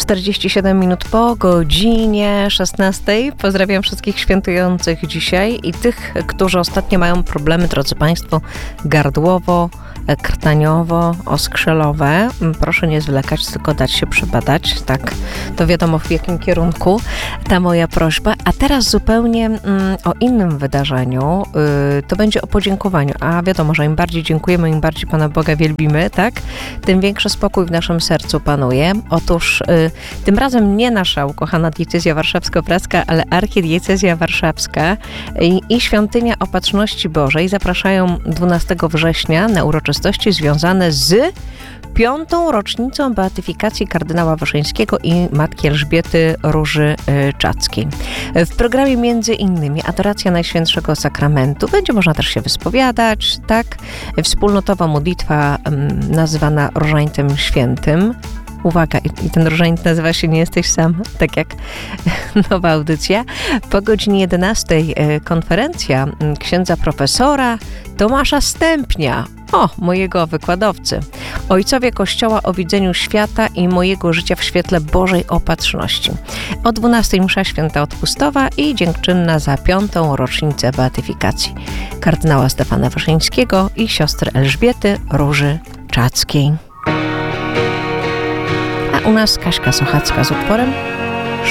47 minut po godzinie 16. Pozdrawiam wszystkich świętujących dzisiaj i tych, którzy ostatnio mają problemy, drodzy Państwo, gardłowo, krtaniowo, oskrzelowe. Proszę nie zwlekać, tylko dać się przebadać. Tak, to wiadomo w jakim kierunku ta moja prośba. A teraz zupełnie o innym wydarzeniu. To będzie o podziękowaniu. A wiadomo, że im bardziej dziękujemy, im bardziej Pana Boga wielbimy, tak? Tym większy spokój w naszym sercu panuje. Otóż tym razem nie nasza ukochana diecezja warszawsko-praska, ale archidiecezja warszawska i Świątynia Opatrzności Bożej zapraszają 12 września na uroczystości związane z 5. rocznicą beatyfikacji kardynała Wyszyńskiego i matki Elżbiety Róży Czackiej. W programie między innymi adoracja Najświętszego Sakramentu. Będzie można też się wyspowiadać, tak? Wspólnotowa modlitwa nazywana Różańcem Świętym. Uwaga, i ten różańc nazywa się Nie jesteś sam, tak jak nowa audycja. Po godzinie 11 konferencja księdza profesora Tomasza Stępnia, mojego wykładowcy. Ojcowie Kościoła o widzeniu świata i mojego życia w świetle Bożej Opatrzności. O 12 msza święta odpustowa i dziękczynna za 5. rocznicę beatyfikacji kardynała Stefana Wyszyńskiego i siostry Elżbiety Róży Czackiej. A u nas Kaśka Sochacka z utworem